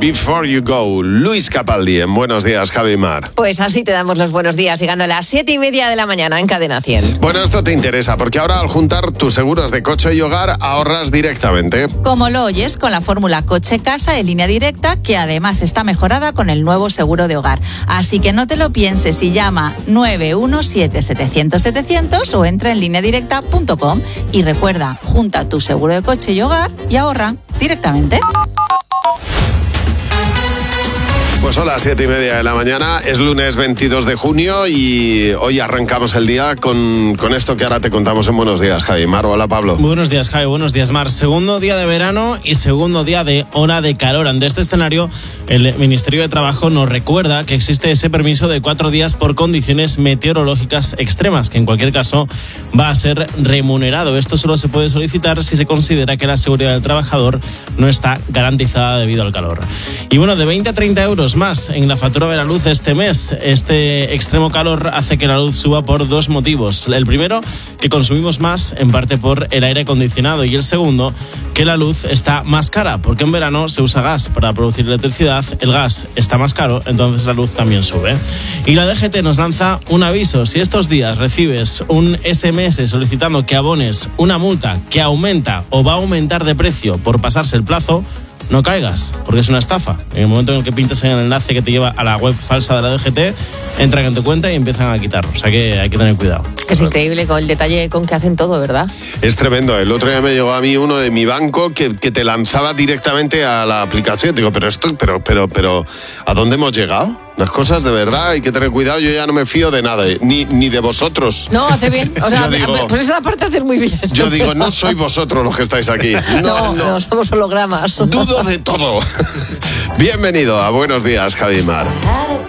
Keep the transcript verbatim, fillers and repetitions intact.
Before You Go, Luis Capaldi en Buenos Días, Javi Mar. Pues así te damos los buenos días, llegando a las siete y media de la mañana en Cadena cien. Bueno, esto te interesa, porque ahora al juntar tus seguros de coche y hogar, ahorras directamente. Como lo oyes, con la fórmula coche-casa de Línea Directa, que además está mejorada con el nuevo seguro de hogar. Así que no te lo pienses y llama nueve uno siete, setecientos, setecientos o entra en línea directa punto com y recuerda, junta tu seguro de coche y hogar y ahorra directamente. Pues hola, siete y media de la mañana, es lunes veintidós de junio y hoy arrancamos el día con, con esto que ahora te contamos en Buenos Días, Javi. Mar, hola Pablo. Muy buenos días, Javi, buenos días, Mar. Segundo día de verano y segundo día de ola de calor. Ante este escenario, el Ministerio de Trabajo nos recuerda que existe ese permiso de cuatro días por condiciones meteorológicas extremas, que en cualquier caso va a ser remunerado. Esto solo se puede solicitar si se considera que la seguridad del trabajador no está garantizada debido al calor. Y bueno, de veinte a treinta euros más en la factura de la luz este mes. Este extremo calor hace que la luz suba por dos motivos. El primero, que consumimos más, en parte por el aire acondicionado, y el segundo, que la luz está más cara, porque en verano se usa gas para producir electricidad, el gas está más caro, entonces la luz también sube. Y la D G T nos lanza un aviso: si estos días recibes un ese eme ese solicitando que abones una multa que aumenta o va a aumentar de precio por pasarse el plazo, no caigas, porque es una estafa. En el momento en el que pinchas en el enlace que te lleva a la web falsa de la D G T, entran en tu cuenta y empiezan a quitarlo. O sea que hay que tener cuidado. Es increíble con el detalle con que hacen todo, ¿verdad? Es tremendo. El otro día me llegó a mí uno de mi banco que, que te lanzaba directamente a la aplicación. Digo, pero esto, pero, pero, pero, ¿a dónde hemos llegado? Las cosas de verdad hay que tener cuidado. Yo ya no me fío de nada, ni, ni de vosotros. No, hace bien. O sea, digo, por esa parte haces muy bien. Yo digo, no sois vosotros los que estáis aquí. No, no, no. no somos hologramas. Dudo de todo. Bienvenido a Buenos Días, Javi Mar.